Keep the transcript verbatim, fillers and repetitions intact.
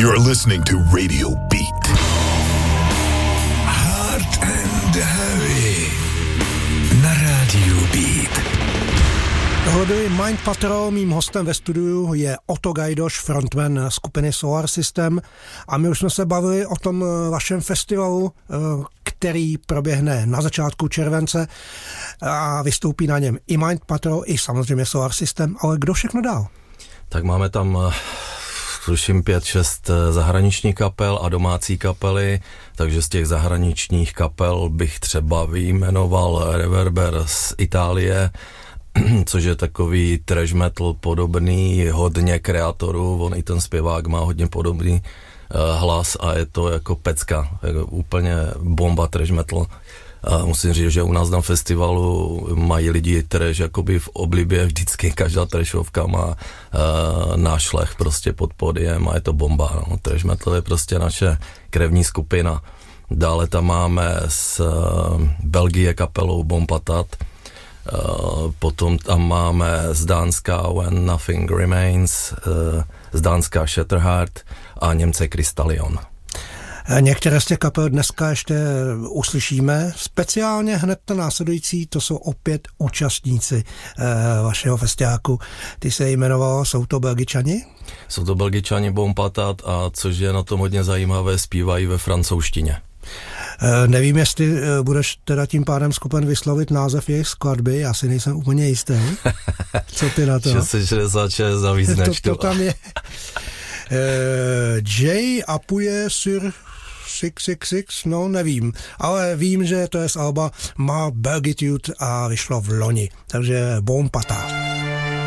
You're listening to Radio Beat. Hard and Heavy na Radio Beat. Tohle byli Mind Patrol, mým hostem ve studiu je Otto Gajdoš, frontman skupiny Solar System, a my už jsme se bavili o tom vašem festivalu, který proběhne na začátku července a vystoupí na něm i Mind Patrol, i samozřejmě Solar System, ale kdo všechno dál? Tak máme tam tuším pět, šest zahraničních kapel a domácí kapely, takže z těch zahraničních kapel bych třeba vyjmenoval Reverber z Itálie, což je takový trash metal podobný, hodně kreatorů, on i ten zpěvák má hodně podobný uh, hlas a je to jako pecka, jako úplně bomba trash metal. A musím říct, že u nás na festivalu mají lidi trash jakoby v oblibě vždycky, každá trashovka má uh, nášlech prostě pod podiem a je to bomba. No. Trash metal je prostě naše krevní skupina. Dále tam máme z uh, Belgie kapelou Bompatat, uh, potom tam máme z Dánska When Nothing Remains, uh, z Dánska Shatterheart a Němce Krystallion. Některé z těch kapel dneska ještě uslyšíme. Speciálně hned na následující, to jsou opět účastníci eh, vašeho festiáku. Ty se jmenoval, jsou to Belgičani? Jsou to Belgičani Bompatat a což je na tom hodně zajímavé, zpívají ve francouzštině. Eh, nevím, jestli eh, budeš teda tím pádem schopen vyslovit název jejich skladby, já si nejsem úplně jistý. Co ty na to? šest set šedesát šest za víc nečtu. To, to tam je. Eh, Jay apuje sur šest set šedesát šest, no nevím, ale vím, že to je z alba Ma Belgitude a vyšlo v loni, takže Bompatat.